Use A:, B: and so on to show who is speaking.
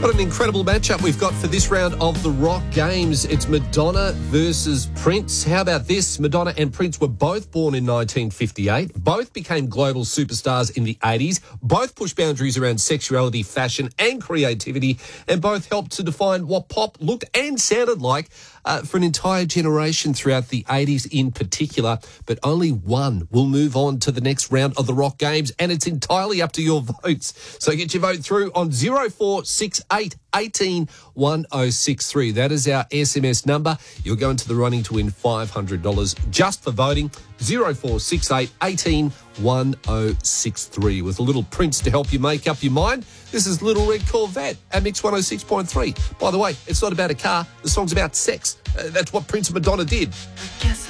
A: What an incredible matchup we've got for this round of the Rock Games. It's Madonna versus Prince. How about this? Madonna and Prince were both born in 1958. Both became global superstars in the 80s. Both pushed boundaries around sexuality, fashion and creativity. And both helped to define what pop looked and sounded like for an entire generation throughout the 80s in particular. But only one will move on to the next round of the Rock Games, and it's entirely up to your votes. So get your vote through on 0468 18 1063. That is our SMS number. You'll go into the running to win $500 just for voting. 0468 18 1063. With a little Prince to help you make up your mind. This is Little Red Corvette at Mix 106.3. By the way, it's not about a car. The song's about sex. That's what Prince and Madonna did.
B: Guess